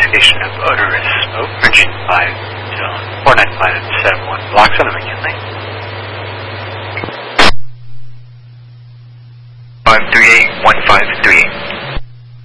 identification of odorous smoke, reaching 49571. Blocks on the McKinley. 538-153.